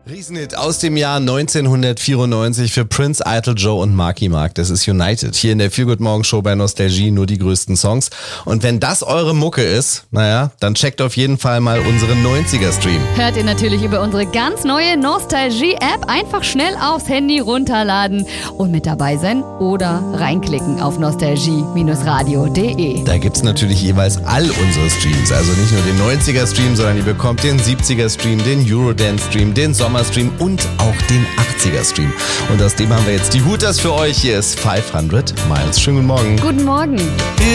Riesenhit aus dem Jahr 1994 für Prince, Idol Joe und Marky Mark. Das ist United. Hier in der Feel Good Morgen Show bei Nostalgie nur die größten Songs. Und wenn das eure Mucke ist, dann checkt auf jeden Fall mal unseren 90er-Stream. Hört ihr natürlich über unsere ganz neue Nostalgie-App. Einfach schnell aufs Handy runterladen und mit dabei sein oder reinklicken auf nostalgie-radio.de. Da gibt's natürlich jeweils all unsere Streams. Also nicht nur den 90er-Stream, sondern ihr bekommt den 70er-Stream, den Eurodance-Stream, den Sommerstream und auch den 80er-Stream. Und aus dem haben wir jetzt die Hooters für euch. Hier ist 500 Miles. Schönen guten Morgen. Guten Morgen.